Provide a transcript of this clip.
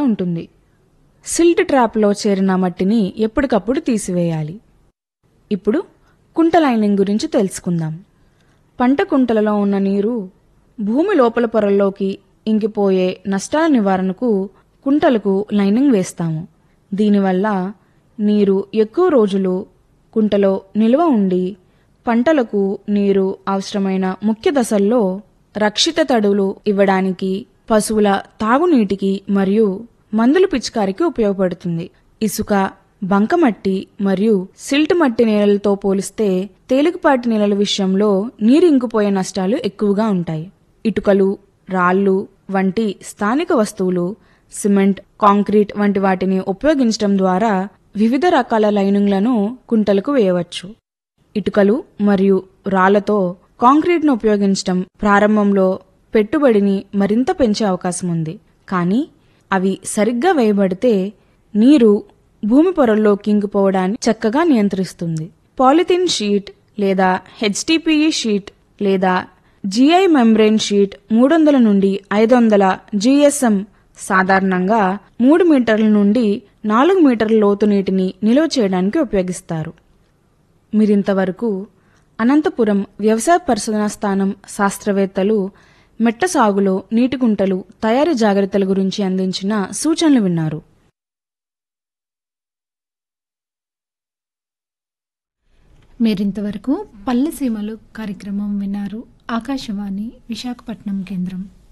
ఉంటుంది. సిల్ట్ ట్రాప్లో చేరిన మట్టిని ఎప్పటికప్పుడు తీసివేయాలి. ఇప్పుడు కుంట లైనింగ్ గురించి తెలుసుకుందాం. పంట కుంటలలో ఉన్న నీరు భూమి లోపల పొరల్లోకి ఇంకిపోయే నష్టాల నివారణకు కుంటలకు లైనింగ్ వేస్తాము. దీనివల్ల నీరు ఎక్కువ రోజులు కుంటలో నిల్వ ఉండి పంటలకు నీరు అవసరమైన ముఖ్య దశల్లో రక్షిత తడులు ఇవ్వడానికి, పశువుల తాగునీటికి మరియు మందుల పిచికారికి ఉపయోగపడుతుంది. ఇసుక, బంకమట్టి మరియు సిల్ట్ మట్టి నేలలతో పోలిస్తే తేలికపాటి నేలల విషయంలో నీరు ఇంకిపోయే నష్టాలు ఎక్కువగా ఉంటాయి. ఇటుకలు, రాళ్లు వంటి స్థానిక వస్తువులు, సిమెంట్, కాంక్రీట్ వంటి వాటిని ఉపయోగించడం ద్వారా వివిధ రకాల లైనింగ్లను కుంటలకు వేయవచ్చు. ఇటుకలు మరియు రాళ్లతో కాంక్రీట్ను ఉపయోగించడం ప్రారంభంలో పెట్టుబడిని మరింత పెంచే అవకాశం ఉంది. కానీ అవి సరిగ్గా వేయబడితే నీరు భూమి పొరల్లోకి ఇంకిపోవడాన్ని చక్కగా నియంత్రిస్తుంది. పాలిథిన్ షీట్ లేదా హెచ్డిపిఈ షీట్ లేదా జిఐ మెంబ్రెయిన్ షీట్ 300 నుండి 500 జిఎస్ఎం సాధారణంగా 3 మీటర్ల నుండి 4 మీటర్ల లోతు నీటిని నిల్వ చేయడానికి ఉపయోగిస్తారు. మీరింతవరకు అనంతపురం వ్యవసాయ పరిశోధనా స్థానం శాస్త్రవేత్తలు మెట్ట సాగులో నీటి కుంటలు తయారీ జాగ్రత్తల గురించి అందించిన సూచనలు విన్నారు. మీరింతవరకు పల్లెసీమలు కార్యక్రమం విన్నారు. ఆకాశవాణి విశాఖపట్నం కేంద్రం.